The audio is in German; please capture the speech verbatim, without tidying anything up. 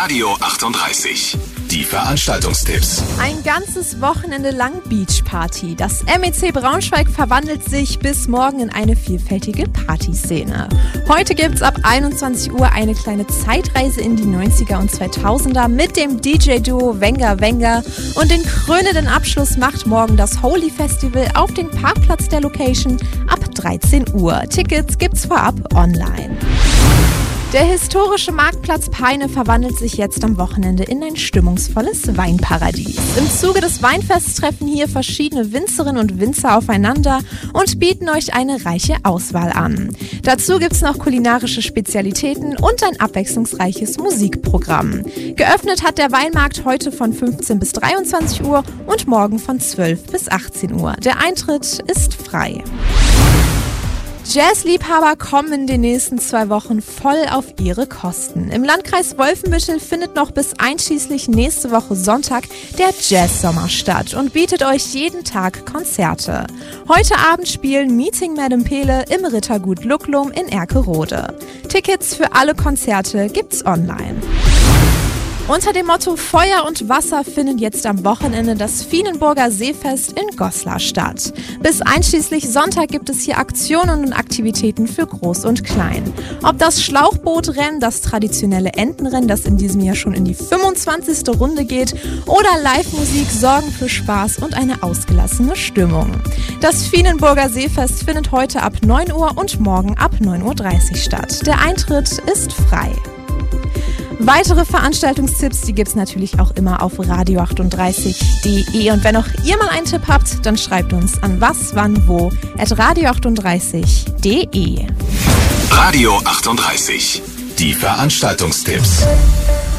Radio achtunddreißig. Die Veranstaltungstipps. Ein ganzes Wochenende lang Beachparty. Das M E C Braunschweig verwandelt sich bis morgen in eine vielfältige Partyszene. Heute gibt's ab einundzwanzig Uhr eine kleine Zeitreise in die neunziger und zweitausender mit dem D J-Duo Wenger Wenger. Und den krönenden Abschluss macht morgen das Holy Festival auf dem Parkplatz der Location ab dreizehn Uhr. Tickets gibt's vorab online. Der historische Marktplatz Peine verwandelt sich jetzt am Wochenende in ein stimmungsvolles Weinparadies. Im Zuge des Weinfests treffen hier verschiedene Winzerinnen und Winzer aufeinander und bieten euch eine reiche Auswahl an. Dazu gibt's noch kulinarische Spezialitäten und ein abwechslungsreiches Musikprogramm. Geöffnet hat der Weinmarkt heute von fünfzehn bis dreiundzwanzig Uhr und morgen von zwölf bis achtzehn Uhr. Der Eintritt ist frei. Jazzliebhaber kommen in den nächsten zwei Wochen voll auf ihre Kosten. Im Landkreis Wolfenbüttel findet noch bis einschließlich nächste Woche Sonntag der Jazz-Sommer statt und bietet euch jeden Tag Konzerte. Heute Abend spielen Meeting Madame Pele im Rittergut Lucklum in Erkerode. Tickets für alle Konzerte gibt's online. Unter dem Motto Feuer und Wasser findet jetzt am Wochenende das Fienenburger Seefest in Goslar statt. Bis einschließlich Sonntag gibt es hier Aktionen und Aktivitäten für Groß und Klein. Ob das Schlauchbootrennen, das traditionelle Entenrennen, das in diesem Jahr schon in die fünfundzwanzigste Runde geht, oder Live-Musik sorgen für Spaß und eine ausgelassene Stimmung. Das Fienenburger Seefest findet heute ab neun Uhr und morgen ab neun Uhr dreißig statt. Der Eintritt ist frei. Weitere Veranstaltungstipps, die gibt's natürlich auch immer auf radio achtunddreißig punkt de. Und wenn auch ihr mal einen Tipp habt, dann schreibt uns an was, wann, wo at radio achtunddreißig punkt de. Radio achtunddreißig. Die Veranstaltungstipps.